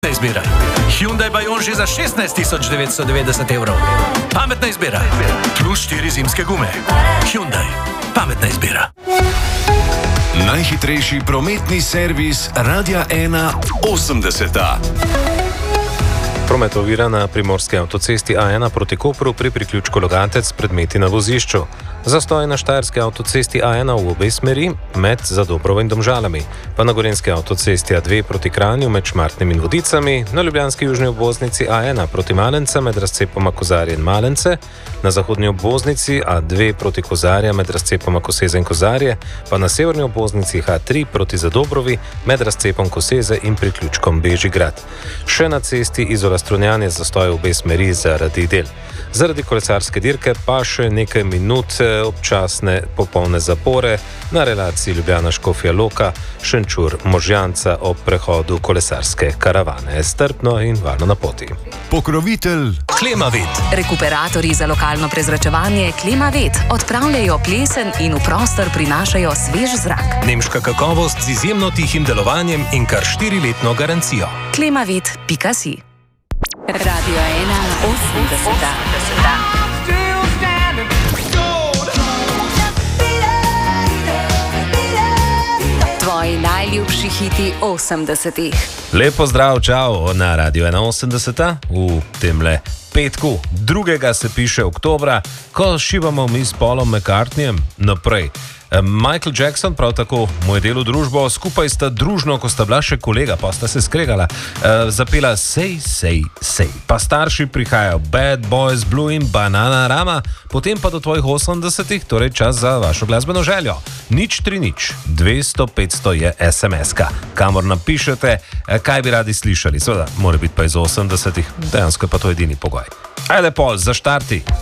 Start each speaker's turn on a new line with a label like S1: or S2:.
S1: Izbira. Hyundai Bayon že za 16.990 evrov. Pametna izbira. Plus 4 zimske gume. Hyundai. Pametna izbira.
S2: Najhitrejši prometni servis Radia 1 80.
S3: Promet ovira na primorski avtocesti A1 proti Kopru pri priključku Logatec predmeti na vozišču. Zastoj na štajerski avtocesti A1 v obe smeri med Zadobrovo in Domžalami, pa na gorenjski avtocesti A2 proti Kranju med Šmartnim in Vodicami, na ljubljanski južni obvoznici A1 proti Malence med razcepoma Kozarje in Malence, na zahodni obvoznici A2 proti Kozarja med razcepoma Koseze in Kozarje, pa na severni obvoznici A3 proti Zadobrovi med razcepom Koseze in priključkom Bežigrad. Še na cesti Izola-Strunjan je zastoj v obe smeri zaradi del. Zaradi kolesarske dirke pa še nekaj minut občasne popolne zapore na relaciji Ljubljana-Škofja Loka, Šenčur-Možjanca ob prehodu kolesarske karavane. Strpno in varno na poti.
S2: Pokrovitelj
S1: Klimavit.
S4: Rekuperatorji za lokalno prezračevanje Klimavit odpravljajo plesen in v prostor prinašajo svež zrak.
S1: Nemška kakovost z izjemno tihim delovanjem in kar 4-letno garancijo.
S4: Klimavit.si Radio 1 80. Tvoji najljubši hiti 80-ih.
S3: Lepo zdrav, čau na Radio 180 v temle petku. 2. se piše oktobra, ko šivamo mi s Paulom McCartneyjem naprej. Michael Jackson, prav tako moj del v družbo, skupaj sta družno, ko sta bila še kolega, pa sta se skregala, zapela Say, Say, Say. Pa starši prihajajo Bad Boys, Blue in Bananarama, potem pa do tvojih 80-ih, torej čas za vašo glasbeno željo. 030 200 500 je SMS-ka, kamor napišete, kaj bi radi slišali. Seveda, mora biti pa iz 80-ih, dejansko je pa to edini pogoj. Ajde, Paul, zaštarti!